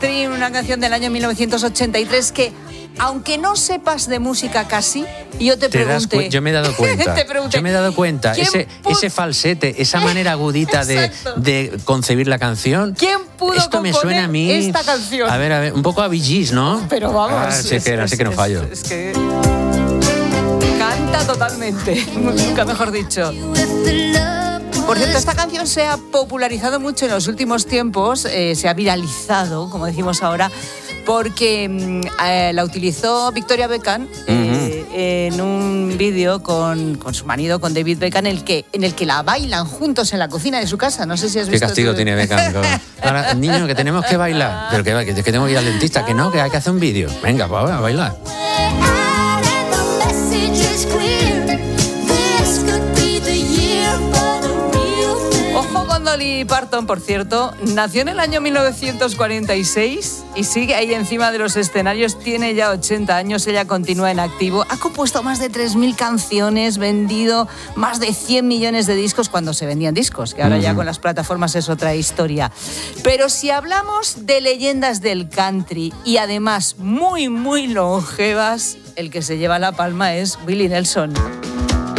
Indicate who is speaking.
Speaker 1: Stream, una canción del año 1983 que, aunque no sepas de música casi, yo te pregunté...
Speaker 2: Yo me he dado cuenta. Yo me he dado cuenta. Ese falsete, esa manera agudita de concebir la canción.
Speaker 1: ¿Quién pudo
Speaker 2: Esto me suena a mí,
Speaker 1: esta canción?
Speaker 2: A ver, un poco a Bee Gees, ¿no?
Speaker 1: Pero vamos...
Speaker 2: Sé que no fallo.
Speaker 1: Es que... canta totalmente, nunca mejor dicho. Por cierto, esta canción se ha popularizado mucho en los últimos tiempos, se ha viralizado, como decimos ahora, porque la utilizó Victoria Beckham en un vídeo con su marido, con David Beckham, en el que la bailan juntos en la cocina de su casa. No sé si has visto.
Speaker 2: ¿Qué castigo tiene Beckham? Ahora, niño, que tenemos que bailar. Pero que tenemos que ir al dentista, que no, que hay que hacer un vídeo. Venga, pues a bailar.
Speaker 1: Dolly Parton, por cierto, nació en el año 1946 y sigue ahí encima de los escenarios. Tiene ya 80 años, ella continúa en activo. Ha compuesto más de 3.000 canciones, vendido más de 100 millones de discos cuando se vendían discos, que ahora ya con las plataformas es otra historia. Pero si hablamos de leyendas del country y además muy, muy longevas, el que se lleva la palma es Willie Nelson.